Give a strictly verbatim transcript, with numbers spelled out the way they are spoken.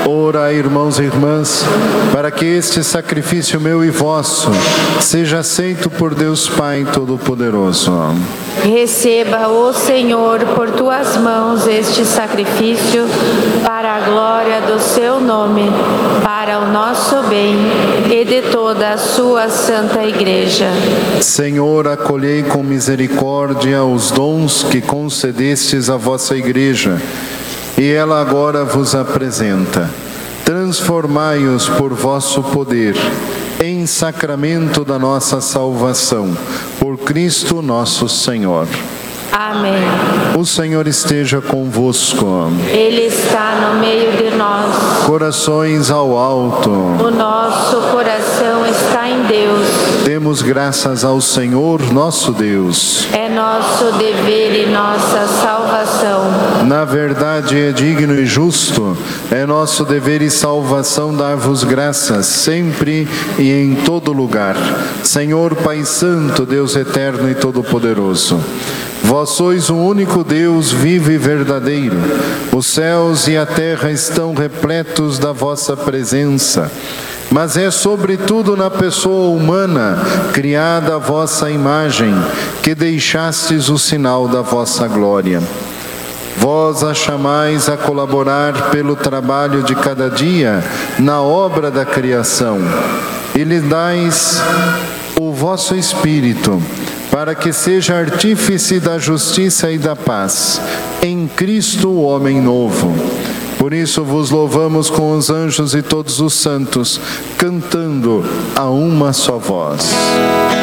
Orai, irmãos e irmãs, para que este sacrifício meu e vosso seja aceito por Deus Pai Todo-Poderoso. Receba, ó Senhor, por tuas mãos este sacrifício, para a glória do seu nome, para o nosso bem e de toda a sua santa Igreja. Senhor, acolhei com misericórdia os dons que concedestes à vossa Igreja, e ela agora vos apresenta. Transformai-os por vosso poder em sacramento da nossa salvação, por Cristo nosso Senhor. Amém. O Senhor esteja convosco. Ele está no meio de nós. Corações ao alto. O nosso coração está em Deus. Demos graças ao Senhor nosso Deus. É nosso dever e nossa salvação. Na verdade é digno e justo, é nosso dever e salvação dar-vos graças, sempre e em todo lugar. Senhor Pai Santo, Deus eterno e todo-poderoso, vós sois o único Deus vivo e verdadeiro. Os céus e a terra estão repletos da vossa presença. Mas é sobretudo na pessoa humana, criada à vossa imagem, que deixastes o sinal da vossa glória. Vós a chamais a colaborar pelo trabalho de cada dia na obra da criação, e lhe dais o vosso Espírito, para que seja artífice da justiça e da paz, em Cristo o homem novo. Por isso vos louvamos com os anjos e todos os santos, cantando a uma só voz.